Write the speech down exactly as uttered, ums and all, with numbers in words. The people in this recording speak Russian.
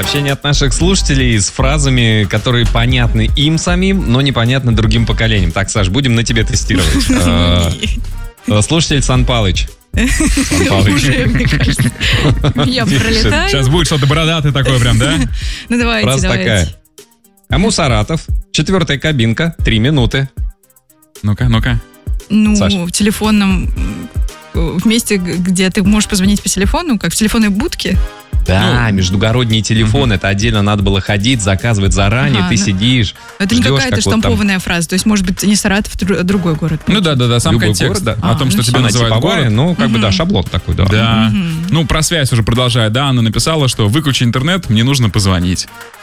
Сообщение от наших слушателей с фразами, которые понятны им самим, но непонятны другим поколениям. Так, Саш, будем на тебе тестировать. Слушатель Сан Палыч. Уже, мне кажется, я пролетаю. Сейчас будет что-то бородатое такое прям, да? Ну давайте, Фраза давайте. такая. Кому Саратов? Четвертая кабинка. Три минуты. Ну-ка, ну-ка. Ну, Саш. в телефонном в месте, где ты можешь позвонить по телефону, как в телефонной будке. Да, междугородний телефон, это отдельно надо было ходить, заказывать заранее, Ага, ты да. сидишь, Это не ждешь, какая-то как вот там- штампованная фраза. То есть, может быть, не Саратов, а другой город. Ну да-да-да, сам Любой контекст. город, да. О А, том, что ну тебя Она называют типа авария, город. ну, как бы, да, шаблон такой, да. Да. Ну, про связь уже продолжает. Да, Анна написала, что выключи интернет, мне нужно позвонить.